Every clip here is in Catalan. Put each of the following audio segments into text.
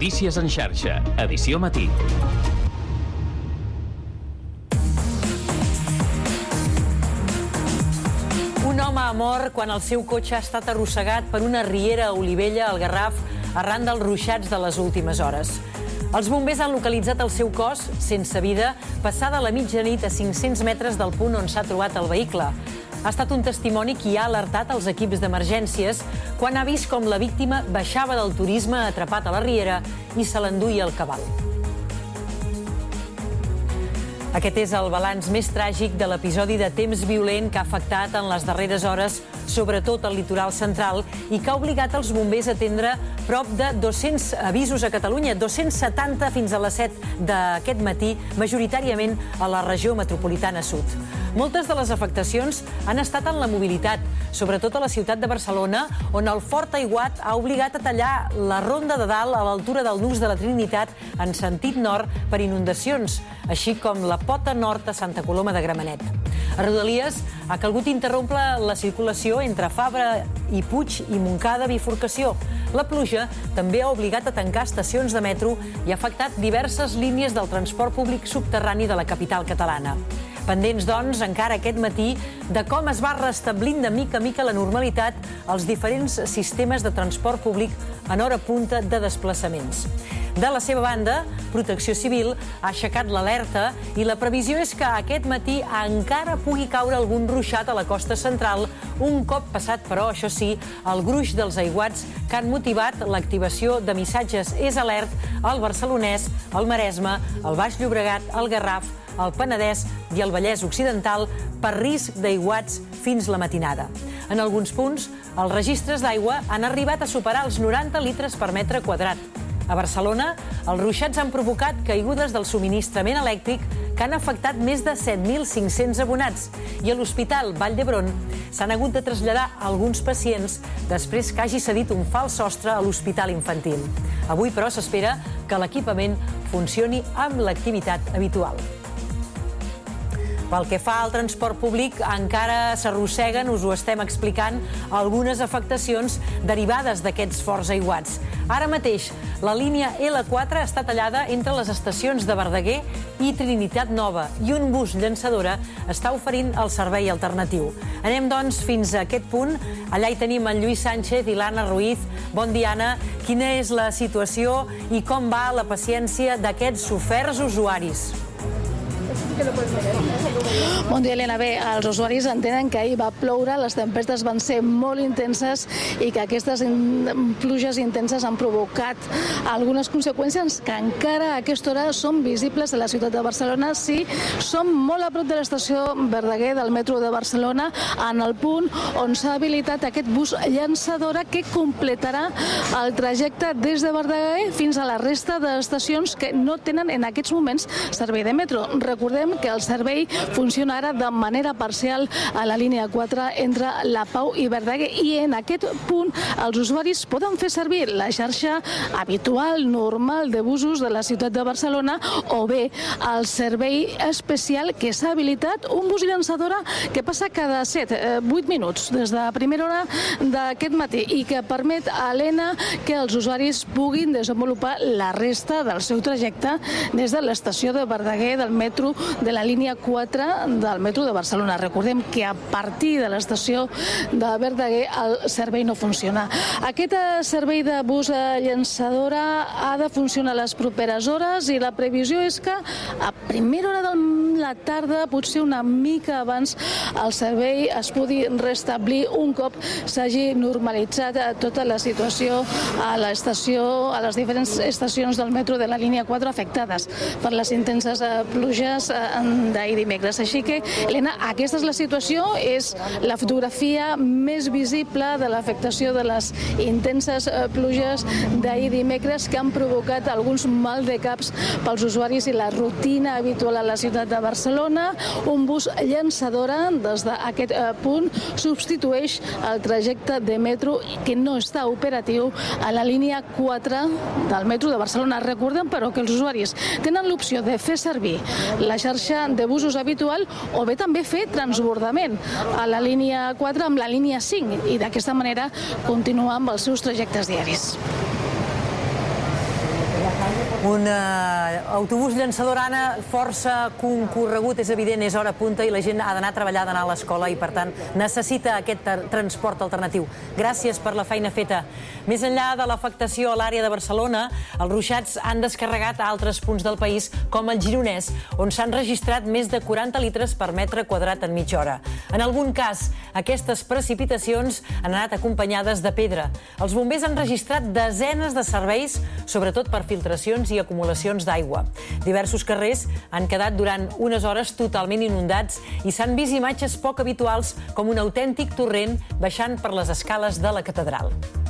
Notícies en xarxa, edició matí. Un home ha mort quan el seu cotxe ha estat arrossegat per una riera a Olivella, al Garraf, arran dels ruixats de les últimes hores. Els bombers han localitzat el seu cos, sense vida, passada la mitjanit a 500 metres del punt on s'ha trobat el vehicle. Ha estat un testimoni qui ha alertat els equips d'emergències quan ha vist com la víctima baixava del turisme atrapat a la riera i se l'enduia el cabal. Aquest és el balanç més tràgic de l'episodi de temps violent que ha afectat en les darreres hores, sobretot al litoral central, i que ha obligat els bombers a atendre prop de 200 avisos a Catalunya, 270 fins a les 7 d'aquest matí, majoritàriament a la regió metropolitana sud. Moltes de les afectacions han estat en la mobilitat, sobretot a la ciutat de Barcelona, on el fort aiguat ha obligat a tallar la ronda de dalt a l'altura del Nus de la Trinitat en sentit nord per inundacions, així com la pota nord a Santa Coloma de Gramenet. A Rodalies ha calgut interrompre la circulació entre Fabra i Puig i Montcada bifurcació. La pluja també ha obligat a tancar estacions de metro i ha afectat diverses línies del transport públic subterrani de la capital catalana. Pendents, doncs, encara aquest matí, de com es va restablint de mica a mica la normalitat als diferents sistemes de transport públic en hora punta de desplaçaments. De la seva banda, Protecció Civil ha aixecat l'alerta i la previsió és que aquest matí encara pugui caure algun ruixat a la costa central, un cop passat, però, això sí, el gruix dels aiguats que han motivat l'activació de missatges és alert al Barcelonès, al Maresme, al Baix Llobregat, al Garraf, al Penedès i al Vallès Occidental per risc d'aiguats fins la matinada. En alguns punts, els registres d'aigua han arribat a superar els 90 litres per metre quadrat. A Barcelona, els ruixats han provocat caigudes del subministrament elèctric que han afectat més de 7.500 abonats i a l'Hospital Vall d'Hebron s'han hagut de traslladar alguns pacients després que hagi cedit un fals sostre a l'Hospital Infantil. Avui, però, s'espera que l'equipament funcioni amb l'activitat habitual. Pel que fa al transport públic, encara s'arrosseguen, us ho estem explicant, algunes afectacions derivades d'aquests forts aiguats. Ara mateix, la línia L4 està tallada entre les estacions de Verdaguer i Trinitat Nova i un bus llançadora està oferint el servei alternatiu. Anem, doncs, fins a aquest punt. Allà hi tenim en Lluís Sánchez i l'Anna Ruiz. Bon dia, Anna. Quina és la situació i com va la paciència d'aquests soferts usuaris? Bon dia, Helena. Bé, els usuaris entenen que ahir va ploure, les tempestes van ser molt intenses i que aquestes pluges intenses han provocat algunes conseqüències que encara a aquesta hora són visibles a la ciutat de Barcelona. Sí, som molt a prop de l'estació Verdaguer del metro de Barcelona, en el punt on s'ha habilitat aquest bus llançadora que completarà el trajecte des de Verdaguer fins a la resta d'estacions que no tenen en aquests moments servei de metro. Recordem que el servei funciona ara de manera parcial a la línia 4 entre La Pau i Verdaguer i en aquest punt els usuaris poden fer servir la xarxa habitual, normal de busos de la ciutat de Barcelona o bé el servei especial que s'ha habilitat, un bus llançadora que passa cada 8 minuts des de primera hora d'aquest matí i que permet a l'ENA que els usuaris puguin desenvolupar la resta del seu trajecte des de l'estació de Verdaguer del metro de la línia 4 del metro de Barcelona. Recordem que a partir de l'estació de Verdaguer el servei no funciona. Aquest servei de bus llançadora ha de funcionar les properes hores i la previsió és que a primera hora de la tarda, potser una mica abans, el servei es pugui restablir un cop s'hagi normalitzat tota la situació a l'estació, a les diferents estacions del metro de la línia 4 afectades per les intenses pluges d'ahir dimecres. Així que, Helena, aquesta és la situació, és la fotografia més visible de l'afectació de les intenses pluges d'ahir dimecres que han provocat alguns maldecaps pels usuaris i la rutina habitual a la ciutat de Barcelona. Un bus llançadora des d'aquest punt substitueix el trajecte de metro que no està operatiu a la línia 4 del metro de Barcelona. Recordem, però, que els usuaris tenen l'opció de fer servir la xarxa de busos habitual o bé també fer transbordament a la línia 4 amb la línia 5 i d'aquesta manera continuar amb els seus trajectes diaris. Un autobús llançador, Anna, força concorregut, és evident, és hora punta i la gent ha d'anar a treballar, ha d'anar a l'escola i, per tant, necessita aquest transport alternatiu. Gràcies per la feina feta. Més enllà de l'afectació a l'àrea de Barcelona, els ruixats han descarregat a altres punts del país, com el Gironès, on s'han registrat més de 40 litres per metre quadrat en mitja hora. En algun cas, aquestes precipitacions han anat acompanyades de pedra. Els bombers han registrat desenes de serveis, sobretot per filtracions i acumulacions d'aigua. Diversos carrers han quedat durant unes hores totalment inundats i s'han vist imatges poc habituals com un autèntic torrent baixant per les escales de la catedral.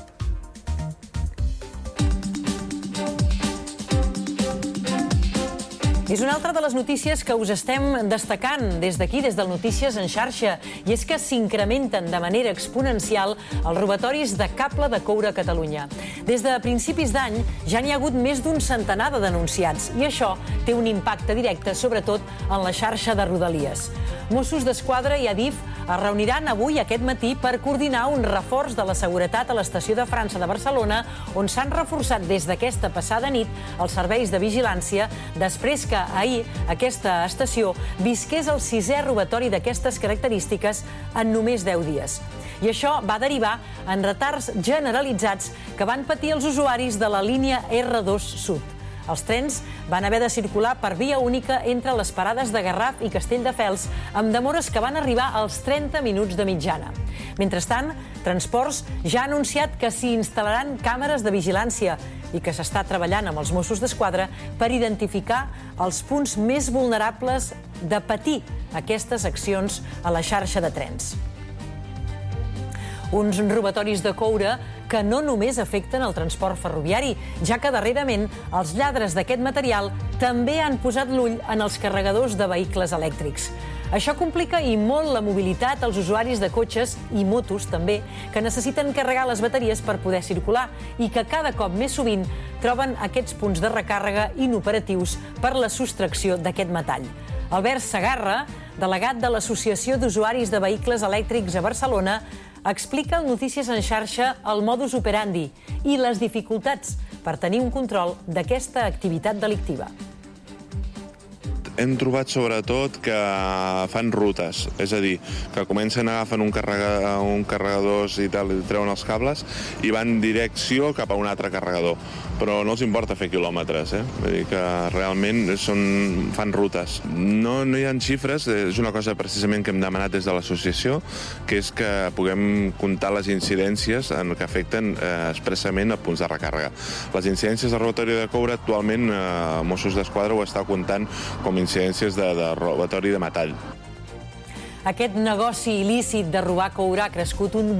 És una altra de les notícies que us estem destacant des d'aquí, des del Notícies en xarxa, i és que s'incrementen de manera exponencial els robatoris de cable de coure a Catalunya. Des de principis d'any ja n'hi ha hagut més d'un centenar de denunciats, i això té un impacte directe, sobretot en la xarxa de Rodalies. Mossos d'Esquadra i Adif es reuniran avui, aquest matí, per coordinar un reforç de la seguretat a l'estació de França de Barcelona, on s'han reforçat des d'aquesta passada nit els serveis de vigilància, després que ahir aquesta estació visqués el 6è robatori d'aquestes característiques en només 10 dies. I això va derivar en retards generalitzats que van patir els usuaris de la línia R2 Sud. Els trens van haver de circular per via única entre les parades de Garraf i Castelldefels, amb demores que van arribar als 30 minuts de mitjana. Mentrestant, Transports ja ha anunciat que s'hi instal·laran càmeres de vigilància i que s'està treballant amb els Mossos d'Esquadra per identificar els punts més vulnerables de patir aquestes accions a la xarxa de trens. Uns robatoris de coure que no només afecten el transport ferroviari, ja que darrerament els lladres d'aquest material també han posat l'ull en els carregadors de vehicles elèctrics. Això complica i molt la mobilitat als usuaris de cotxes i motos també, que necessiten carregar les bateries per poder circular i que cada cop més sovint troben aquests punts de recàrrega inoperatius per la sostracció d'aquest metall. Albert Segarra, delegat de l'Associació d'Usuaris de Vehicles Elèctrics a Barcelona, explica al Notícies en xarxa el modus operandi i les dificultats per tenir un control d'aquesta activitat delictiva. Hem trobat sobretot que fan rutes, és a dir, que comencen agafen un carregador i tal, i treuen els cables i van direcció cap a un altre carregador, però no els importa fer quilòmetres, Vull dir que realment fan rutes. No hi ha xifres, és una cosa precisament que hem demanat des de l'associació, que és que puguem comptar les incidències que afecten expressament a punts de recàrrega. Les incidències de robatori de coure actualment Mossos d'Esquadra ho està comptant com incidències de robatori de metall. Aquest negoci il·lícit de robar coure ha crescut un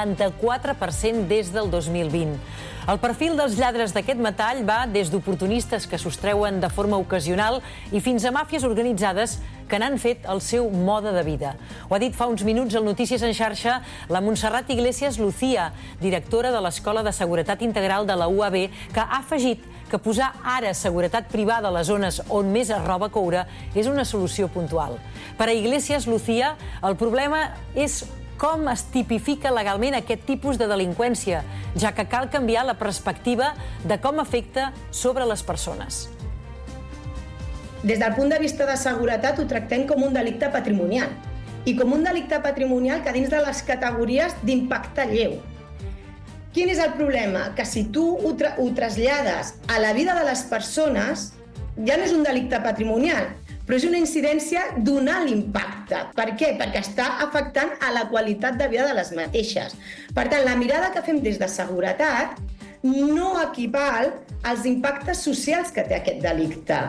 84% des del 2020. El perfil dels lladres d'aquest metall va des d'oportunistes que sostreuen de forma ocasional i fins a màfies organitzades que n'han fet el seu mode de vida. Ho ha dit fa uns minuts al Notícies en xarxa la Montserrat Iglesias Lucía, directora de l'Escola de Seguretat Integral de la UAB, que ha afegit que posar ara seguretat privada a les zones on més es roba coure és una solució puntual. Per a Iglesias Lucía, el problema és com es tipifica legalment aquest tipus de delinqüència, ja que cal canviar la perspectiva de com afecta sobre les persones. Des del punt de vista de seguretat ho tractem com un delicte patrimonial i com un delicte patrimonial que dins de les categories d'impacte lleu. Quin és el problema? Que si tu ho trasllades a la vida de les persones, ja no és un delicte patrimonial, però és una incidència d'un alt impacte. Per què? Perquè està afectant a la qualitat de vida de les mateixes. Per tant, la mirada que fem des de seguretat no equival als impactes socials que té aquest delicte.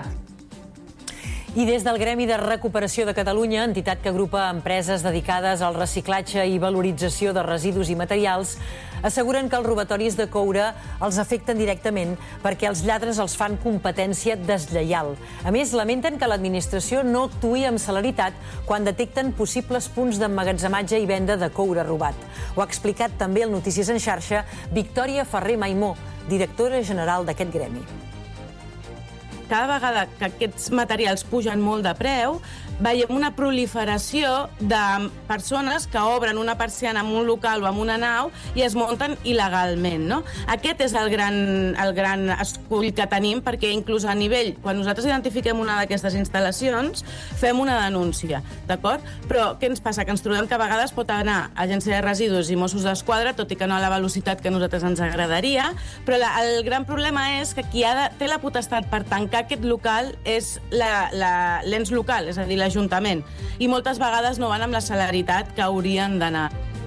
I des del Gremi de Recuperació de Catalunya, entitat que agrupa empreses dedicades al reciclatge i valorització de residus i materials, asseguren que els robatoris de coure els afecten directament perquè els lladres els fan competència deslleial. A més, lamenten que l'administració no actuï amb celeritat quan detecten possibles punts d'emmagatzematge i venda de coure robat. Ho ha explicat també al Notícies en xarxa Victòria Ferrer Maimó, directora general d'aquest gremi. Cada vegada que aquests materials pugen molt de preu, veiem una proliferació de persones que obren una persiana en un local o en una nau i es munten il·legalment, no? Aquest és el gran escull que tenim, perquè inclús a nivell, quan nosaltres identifiquem una d'aquestes instal·lacions, fem una denúncia, d'acord? Però què ens passa? Que ens trobem que a vegades pot anar Agència de Residus i Mossos d'Esquadra, tot i que no a la velocitat que a nosaltres ens agradaria, però el gran problema és que qui té la potestat per tancar aquest local és l'ens local, és a dir, l'Ajuntament, i moltes vegades no van amb la celeritat que haurien d'anar.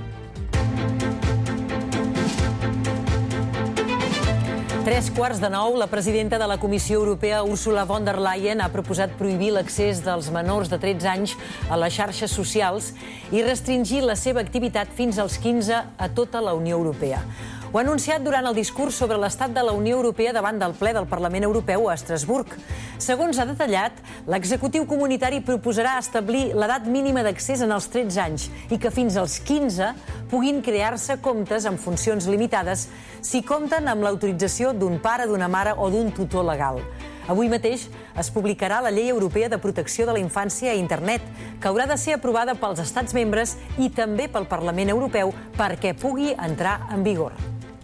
Tres quarts de nou, la presidenta de la Comissió Europea, Ursula von der Leyen, ha proposat prohibir l'accés dels menors de 13 anys a les xarxes socials i restringir la seva activitat fins als 15 a tota la Unió Europea. Ho ha anunciat durant el discurs sobre l'estat de la Unió Europea davant del ple del Parlament Europeu a Estrasburg. Segons ha detallat, l'executiu comunitari proposarà establir l'edat mínima d'accés en els 13 anys i que fins als 15 puguin crear-se comptes amb funcions limitades si compten amb l'autorització d'un pare, d'una mare o d'un tutor legal. Avui mateix es publicarà la Llei Europea de Protecció de la Infància a Internet, que haurà de ser aprovada pels Estats membres i també pel Parlament Europeu perquè pugui entrar en vigor.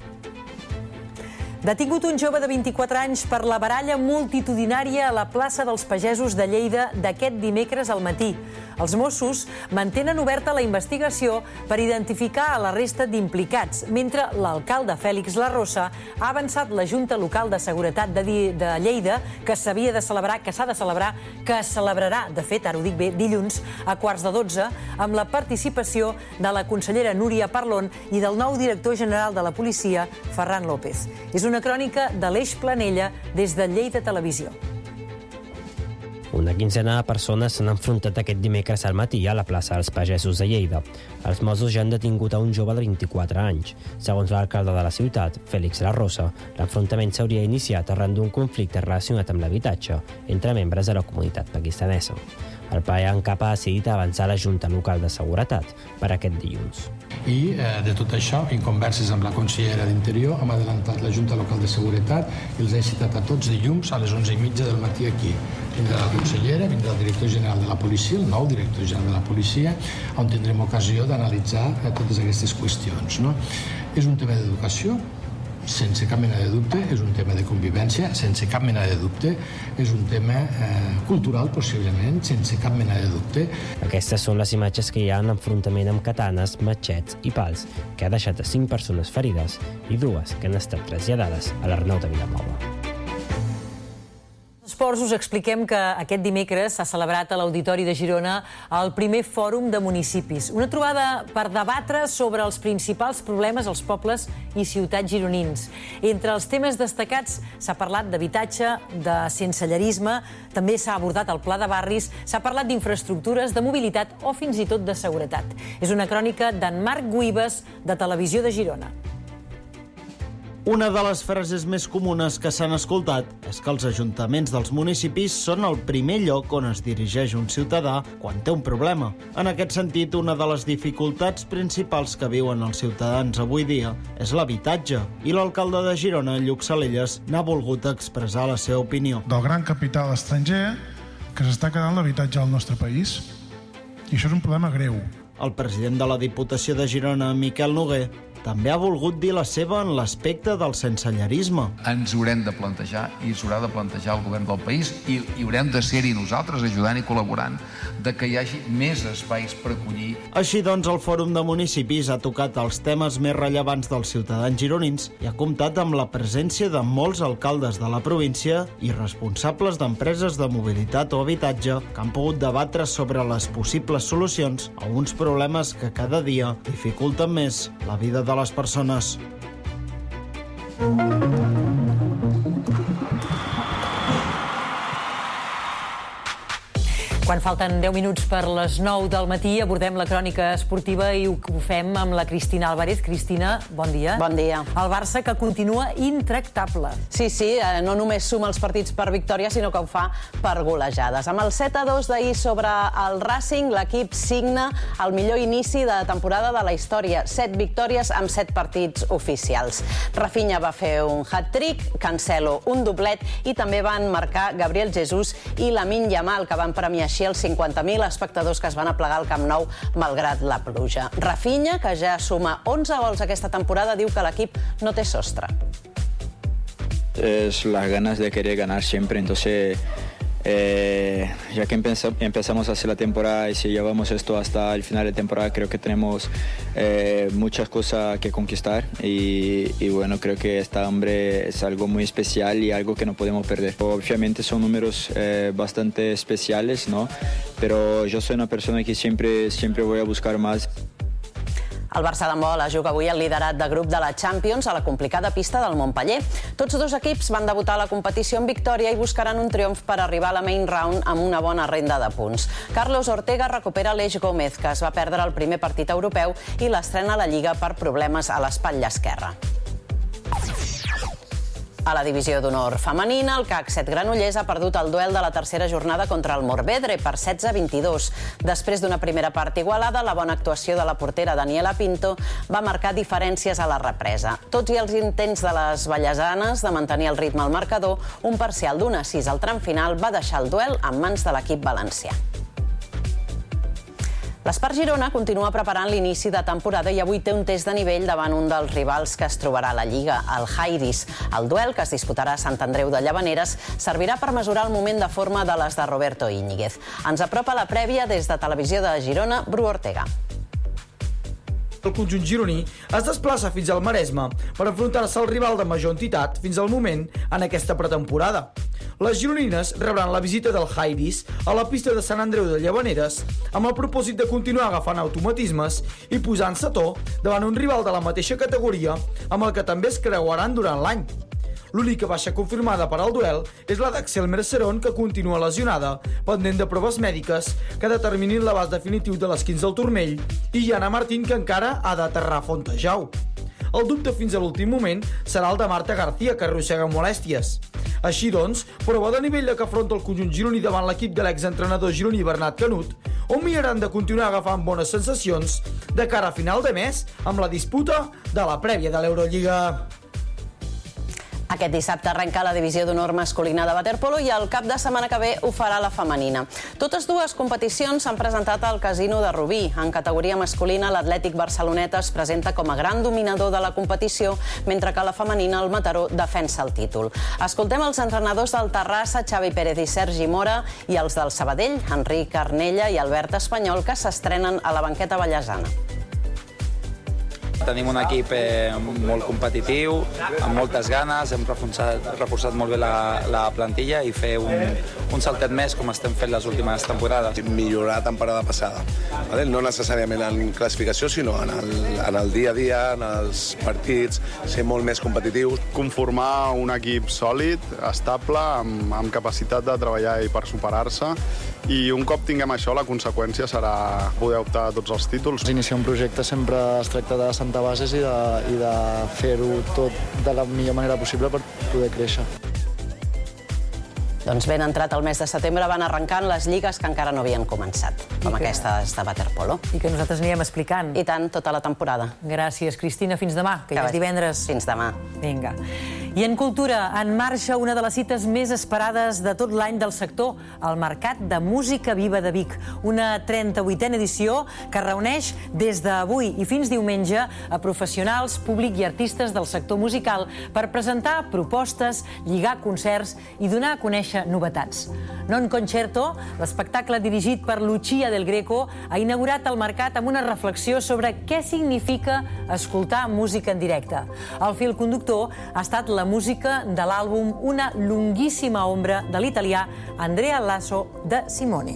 Detingut un jove de 24 anys per la baralla multitudinària a la plaça dels Pagesos de Lleida d'aquest dimecres al matí. Els Mossos mantenen oberta la investigació per identificar a la resta d'implicats, mentre l'alcalde Fèlix Larrosa ha avançat la Junta Local de Seguretat de Lleida que s'ha de celebrar, que es celebrarà, de fet, ara ho dic bé, dilluns a 11:15, amb la participació de la consellera Núria Parlon i del nou director general de la policia, Ferran López. És una crònica de l'Eix Planella des de Lleida Televisió. Una quinzena de persones s'han enfrontat aquest dimecres al matí a la plaça dels Pagesos de Lleida. Els Mossos ja han detingut a un jove de 24 anys. Segons l'alcalde de la ciutat, Fèlix Larrosa, l'enfrontament s'hauria iniciat arran d'un conflicte relacionat amb l'habitatge entre membres de la comunitat pakistanesa. El ple en cap ha decidit avançar la Junta Local de Seguretat per aquest dilluns. I de tot això, en converses amb la consellera d'Interior, hem adelantat la Junta Local de Seguretat i els he citat a tots dilluns a les 11:30 del matí aquí. Vindrà la consellera, vindrà el director general de la policia, el nou director general de la policia, on tindrem ocasió d'analitzar totes aquestes qüestions. És un tema d'educació, sense cap mena de dubte, és un tema de convivència, sense cap mena de dubte, és un tema cultural, possiblement, sense cap mena de dubte. Aquestes són les imatges que hi ha en enfrontament amb katanes, matxets i pals, que ha deixat a 5 persones ferides i 2 que han estat traslladades a l'Arnau de Vilanova. Esports, us expliquem que aquest dimecres s'ha celebrat a l'Auditori de Girona el primer Fòrum de Municipis. Una trobada per debatre sobre els principals problemes als pobles i ciutats gironins. Entre els temes destacats s'ha parlat d'habitatge, de sensellarisme, també s'ha abordat el pla de barris, s'ha parlat d'infraestructures, de mobilitat o fins i tot de seguretat. És una crònica d'en Marc Guibes, de Televisió de Girona. Una de les frases més comunes que s'han escoltat és que els ajuntaments dels municipis són el primer lloc on es dirigeix un ciutadà quan té un problema. En aquest sentit, una de les dificultats principals que viuen els ciutadans avui dia és l'habitatge, i l'alcalde de Girona, Lluc Salelles, n'ha volgut expressar la seva opinió. Del gran capital estranger que s'està quedant l'habitatge al nostre país. I això és un problema greu. El president de la Diputació de Girona, Miquel Noguer, també ha volgut dir la seva en l'aspecte del sensellarisme. Ens haurem de plantejar, i s'haurà de plantejar el govern del país, i haurem de ser-hi nosaltres ajudant i col·laborant, de que hi hagi més espais per acollir. Així doncs, el Fòrum de Municipis ha tocat els temes més rellevants dels ciutadans gironins i ha comptat amb la presència de molts alcaldes de la província i responsables d'empreses de mobilitat o habitatge que han pogut debatre sobre les possibles solucions a uns problemes que cada dia dificulten més la vida de les persones. Quan falten 10 minuts per les 9 del matí, abordem la crònica esportiva i ho fem amb la Cristina Álvarez. Cristina, bon dia. Bon dia. El Barça que continua intractable. Sí, no només suma els partits per victòria, sinó que ho fa per golejades. Amb el 7-2 d'ahir sobre el Racing, l'equip signa el millor inici de temporada de la història. 7 victòries amb 7 partits oficials. Rafinha va fer un hat-trick, Cancelo un doblet i també van marcar Gabriel Jesús i Lamine Yamal, que van premiar així així els 50.000 espectadors que es van aplegar al Camp Nou malgrat la pluja. Rafinha, que ja suma 11 gols aquesta temporada, diu que l'equip no té sostre. Es las ganas de querer ganar siempre, entonces ya que empezamos a hacer la temporada y si llevamos esto hasta el final de temporada, creo que tenemos muchas cosas que conquistar y bueno, creo que esta hambre es algo muy especial y algo que no podemos perder. Obviamente son números bastante especiales, ¿no? Pero yo soy una persona que siempre voy a buscar más. El Barça d'handbol juga avui el liderat de grup de la Champions a la complicada pista del Montpeller. Tots dos equips van debutar a la competició amb victòria i buscaran un triomf per arribar a la main round amb una bona renda de punts. Carlos Ortega recupera l'Eix Gómez, que es va perdre el primer partit europeu i l'estrena a la Lliga per problemes a l'espatlla esquerra. A la divisió d'honor femenina, el CAC 7 Granollers ha perdut el duel de la tercera jornada contra el Morvedre per 16-22. Després d'una primera part igualada, la bona actuació de la portera Daniela Pinto va marcar diferències a la represa. Tot i els intents de les vallesanes de mantenir el ritme al marcador, un parcial d'1-6 al tram final va deixar el duel en mans de l'equip valencià. L'Espart Girona continua preparant l'inici de temporada i avui té un test de nivell davant un dels rivals que es trobarà a la Lliga, el Jairis. El duel, que es disputarà a Sant Andreu de Llavaneres, servirà per mesurar el moment de forma de les de Roberto Íñiguez. Ens apropa la prèvia des de Televisió de Girona, Bru Ortega. El conjunt gironí es desplaça fins al Maresme per enfrontar-se al rival de major entitat fins al moment en aquesta pretemporada. Les gironines rebran la visita del Jairis a la pista de Sant Andreu de Llavaneres amb el propòsit de continuar agafant automatismes i posant-se a to davant un rival de la mateixa categoria amb el que també es creuaran durant l'any. L'única baixa confirmada per al duel és la d'Axel Mercerón, que continua lesionada, pendent de proves mèdiques que determinin l'abast definitiu de l'esquinç del turmell, i Jana Martín, que encara ha d'aterrar a Fontejau. El dubte fins a l'últim moment serà el de Marta García, que arrossega molèsties. Així doncs, prova de nivell que afronta el conjunt gironí davant l'equip de l'exentrenador gironí Bernat Canut, on miraran de continuar agafant bones sensacions de cara a final de mes amb la disputa de la prèvia de l'Eurolliga. Aquest dissabte arrenca la divisió d'honor masculina de waterpolo i el cap de setmana que ve ho farà la femenina. Totes dues competicions s'han presentat al Casino de Rubí. En categoria masculina, l'Atlètic Barceloneta es presenta com a gran dominador de la competició, mentre que la femenina, el Mataró, defensa el títol. Escoltem els entrenadors del Terrassa, Xavi Pérez i Sergi Mora, i els del Sabadell, Enric Arnella i Albert Espanyol, que s'estrenen a la banqueta vallesana. Tenim un equip molt competitiu, amb moltes ganes, hem reforçat molt bé la plantilla i fer un saltet més com estem fent les últimes temporades. Millorar la temporada passada, no necessàriament en classificació, sinó en el dia a dia, en els partits, ser molt més competitius. Conformar un equip sòlid, estable, amb capacitat de treballar i per superar-se, i un cop tinguem això, la conseqüència serà poder optar a tots els títols. Iniciar un projecte sempre es tracta de sentar bases i de fer-ho tot de la millor manera possible per poder créixer. Doncs ben entrat el mes de setembre van arrencant les lligues que encara no havien començat, com aquestes de waterpolo. I que nosaltres anirem explicant. I tant, tota la temporada. Gràcies, Cristina. Fins demà, que ja és divendres. Fins demà. Vinga. I en cultura, en marxa una de les cites més esperades de tot l'any del sector, el Mercat de Música Viva de Vic. Una 38a edició que reuneix des d'avui i fins diumenge a professionals, públic i artistes del sector musical per presentar propostes, lligar concerts i donar a conèixer novetats. Non Concerto, l'espectacle dirigit per Lucia del Greco, ha inaugurat el mercat amb una reflexió sobre què significa escoltar música en directe. El fil conductor ha estat la música de l'àlbum Una lunguíssima ombra de l'italià Andrea Lasso de Simone.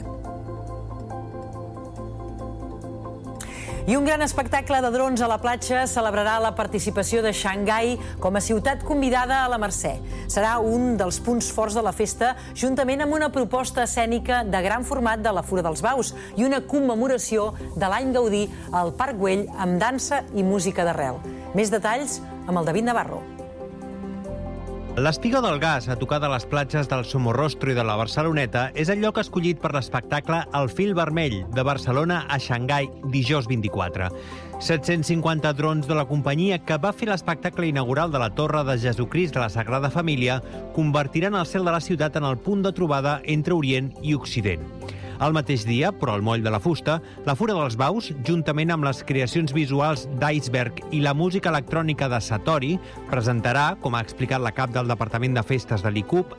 I un gran espectacle de drons a la platja celebrarà la participació de Xangai com a ciutat convidada a la Mercè. Serà un dels punts forts de la festa, juntament amb una proposta escènica de gran format de la Fura dels Baus i una commemoració de l'any Gaudí al Parc Güell amb dansa i música d'arrel. Més detalls amb el David Navarro. L'Espiga del Gas, a tocar de les platges del Somorrostro i de la Barceloneta, és el lloc escollit per l'espectacle El Fil Vermell, de Barcelona a Xangai, dijous 24. 750 drons de la companyia que va fer l'espectacle inaugural de la Torre de Jesucrist de la Sagrada Família convertiran el cel de la ciutat en el punt de trobada entre Orient i Occident. El mateix dia, però al Moll de la Fusta, la Fura dels Baus, juntament amb les creacions visuals d'Iceberg i la música electrònica de Satori, presentarà, com ha explicat la cap del Departament de Festes de l'ICUP,